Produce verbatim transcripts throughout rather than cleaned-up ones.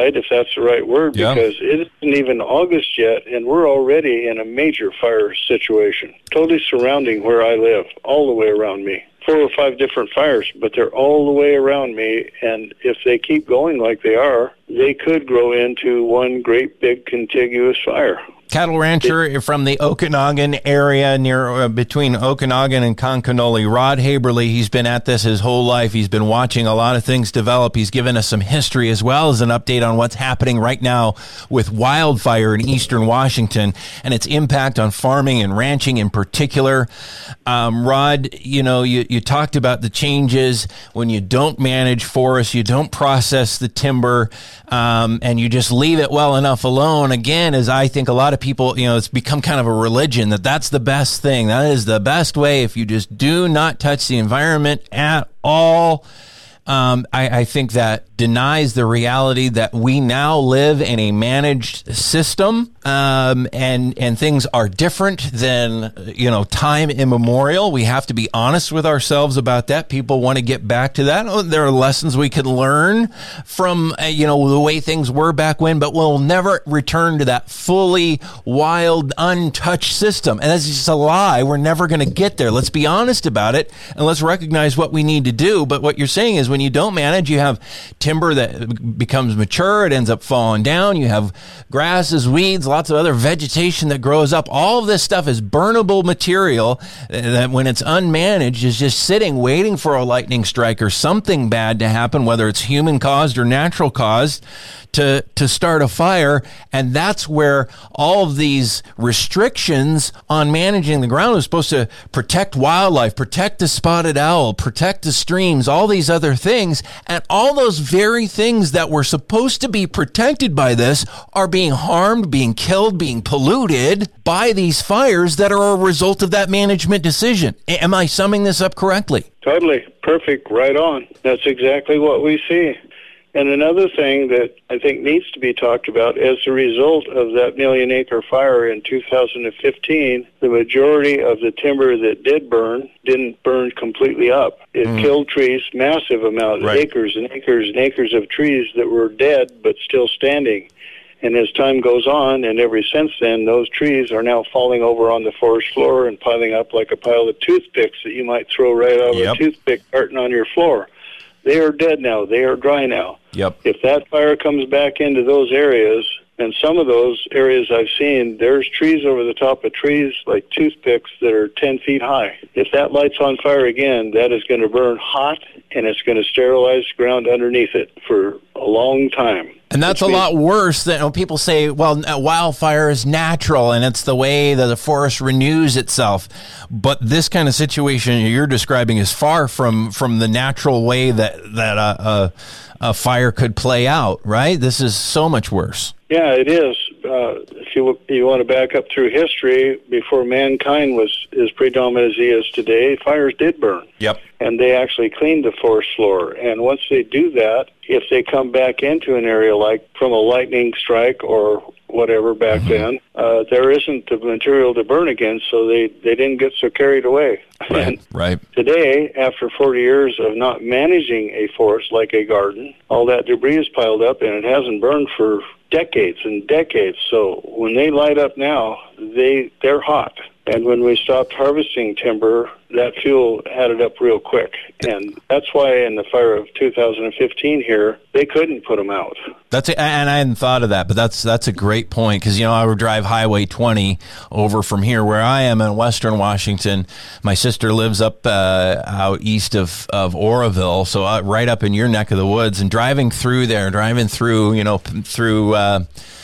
terrified, if that's the right word, yeah. because it isn't even August yet, and we're already in a major fire situation, totally surrounding where I live, all the way around me. Four or five different fires, but they're all the way around me, and if they keep going like they are, they could grow into one great big contiguous fire. Cattle rancher from the Okanagan area near uh, between Okanagan and Concanoli, Rod Haberly. He's been at this his whole life. He's been watching a lot of things develop. He's given us some history as well as an update on what's happening right now with wildfire in eastern Washington and its impact on farming and ranching in particular. Um, Rod, you know, you, you talked about the changes when you don't manage forests, you don't process the timber, um, and you just leave it well enough alone. Again, as I think a lot of people, you know, it's become kind of a religion that that's the best thing. That is the best way. If you just do not touch the environment at all, um, I, I think that denies the reality that we now live in a managed system, um, and and things are different than, you know, time immemorial. We have to be honest with ourselves about that. People want to get back to that. Oh, there are lessons we can learn from, uh, you know, the way things were back when, but we'll never return to that fully wild, untouched system. And that's just a lie. We're never going to get there. Let's be honest about it, and let's recognize what we need to do. But what you're saying is when you don't manage, you have timber that becomes mature, it ends up falling down. You have grasses, weeds, lots of other vegetation that grows up. All of this stuff is burnable material that when it's unmanaged is just sitting waiting for a lightning strike or something bad to happen, whether it's human caused or natural caused, to to start a fire. And that's where all of these restrictions on managing the ground is supposed to protect wildlife, protect the spotted owl, protect the streams, all these other things. And all those very things that were supposed to be protected by this are being harmed, being killed, being polluted by these fires that are a result of that management decision. Am I summing this up correctly? Totally. Perfect. Right on. That's exactly what we see. And another thing that I think needs to be talked about, as a result of that million acre fire in two thousand fifteen, the majority of the timber that did burn didn't burn completely up. It mm. killed trees, massive amount, right. acres and acres and acres of trees that were dead but still standing. And as time goes on, and ever since then, those trees are now falling over on the forest floor and piling up like a pile of toothpicks that you might throw right out of yep. a toothpick carton on your floor. They are dead now. They are dry now. Yep. If that fire comes back into those areas, and some of those areas I've seen, there's trees over the top of trees like toothpicks that are ten feet high. If that lights on fire again, that is going to burn hot, and it's going to sterilize the ground underneath it for a long time. And that's a lot worse than when people say, well, wildfire is natural and it's the way that the forest renews itself. But this kind of situation you're describing is far from, from the natural way that, that a, a, a fire could play out, right? This is so much worse. Yeah, it is. Uh, if you you want to back up through history, before mankind was as predominant as he is today, fires did burn. Yep. And they actually cleaned the forest floor. And once they do that, if they come back into an area like from a lightning strike or whatever back mm-hmm. then, uh, there isn't the material to burn again, so they, they didn't get so carried away. Right, and right. Today, after forty years of not managing a forest like a garden, all that debris is piled up, and it hasn't burned for decades and decades. So when they light up now, they, they're hot. And when we stopped harvesting timber, that fuel added up real quick. And that's why in the fire of two thousand fifteen here, they couldn't put them out. That's a, and I hadn't thought of that, but that's that's a great point, because, you know, I would drive Highway twenty over from here where I am in Western Washington. My sister lives up uh, out east of, of Oroville, so uh, right up in your neck of the woods. And driving through there, driving through, you know, through uh,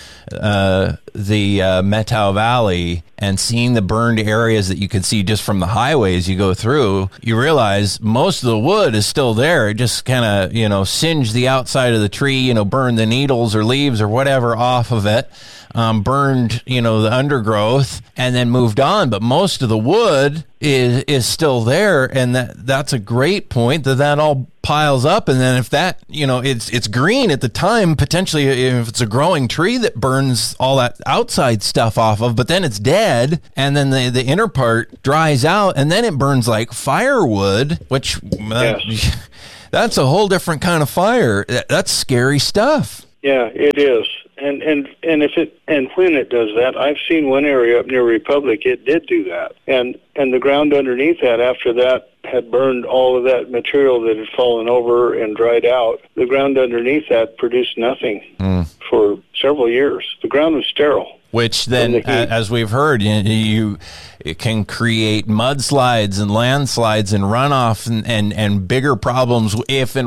uh, the uh, Methow Valley, and seeing the burned areas that you can see just from the highway as you go through, you realize most of the wood is still there. It just kind of, you know, singed the outside of the tree, you know, burned the needles or leaves or whatever off of it, um, burned, you know, the undergrowth, and then moved on. But most of the wood is is still there, and that that's a great point, that that all piles up. And then if that, you know, it's it's green at the time, potentially if it's a growing tree that burns all that outside stuff off of, but then it's dead, and then the, the inner part dries out, and then it burns like firewood, which yes. uh, that's a whole different kind of fire. That's scary stuff. Yeah, it is. And and and if it and when it does that, I've seen one area up near Republic, it did do that. And and the ground underneath that, after that had burned all of that material that had fallen over and dried out, the ground underneath that produced nothing mm. for several years. The ground was sterile. Which then, the as we've heard, you, you it can create mudslides and landslides and runoff and, and, and bigger problems if and